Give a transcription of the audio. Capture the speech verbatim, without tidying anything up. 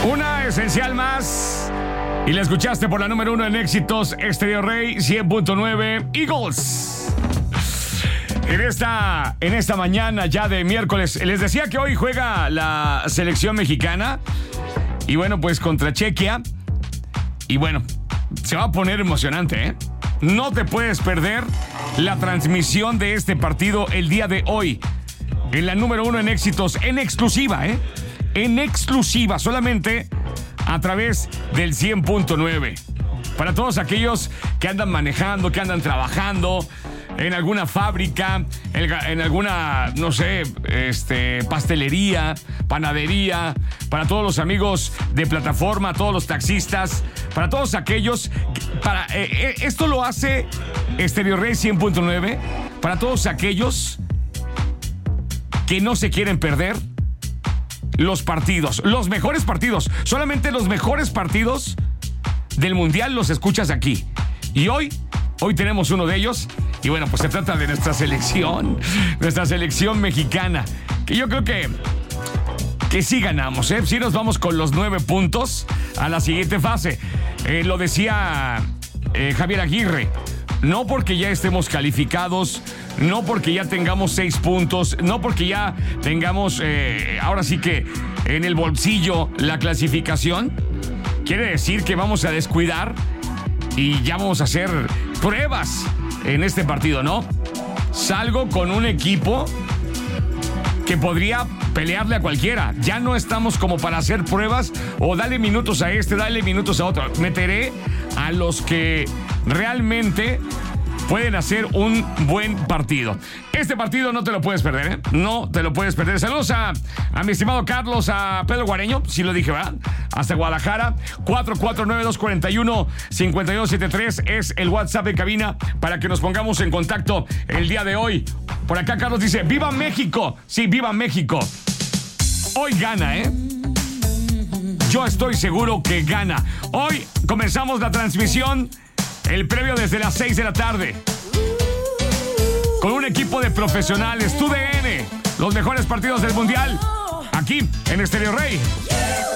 Una esencial más. Y la escuchaste por la número uno en éxitos, Estéreo Rey cien punto nueve Eagles. En esta, en esta mañana ya de miércoles, les decía que hoy juega la selección mexicana. Y bueno, pues contra Chequia. Y bueno, se va a poner emocionante, ¿eh? No te puedes perder la transmisión de este partido el día de hoy. En la número uno en éxitos, en exclusiva, ¿eh? En exclusiva, solamente a través del cien punto nueve. Para todos aquellos que andan manejando, que andan trabajando en alguna fábrica, en, en alguna, no sé, este, pastelería, panadería, para todos los amigos de plataforma, todos los taxistas, para todos aquellos, para eh, eh, esto lo hace Estéreo Rey cien punto nueve, para todos aquellos que no se quieren perder los partidos, los mejores partidos, solamente los mejores partidos del Mundial los escuchas aquí. Y hoy, hoy tenemos uno de ellos. Y bueno, pues se trata de nuestra selección, nuestra selección mexicana, que yo creo que, que sí ganamos, ¿eh? Sí nos vamos con los nueve puntos a la siguiente fase. Eh, lo decía eh, Javier Aguirre, no porque ya estemos calificados, no porque ya tengamos seis puntos, no porque ya tengamos, eh, ahora sí que en el bolsillo la clasificación, quiere decir que vamos a descuidar y ya vamos a hacer pruebas en este partido, ¿no? Salgo con un equipo que podría pelearle a cualquiera. Ya no estamos como para hacer pruebas o dale minutos a este, dale minutos a otro. Meteré a los que realmente pueden hacer un buen partido. Este partido no te lo puedes perder, ¿eh? No te lo puedes perder. Saludos a, a mi estimado Carlos, a Pedro Guareño, sí lo dije, ¿verdad? Hasta Guadalajara. cuatro cuatro nueve, dos cuatro uno, cinco dos siete tres es el WhatsApp de cabina para que nos pongamos en contacto el día de hoy. Por acá Carlos dice, ¡viva México! Sí, ¡viva México! Hoy gana, ¿eh? Yo estoy seguro que gana. Hoy comenzamos la transmisión, el previo desde las seis de la tarde. Con un equipo de profesionales, tu D N, los mejores partidos del Mundial, aquí en Estéreo Rey.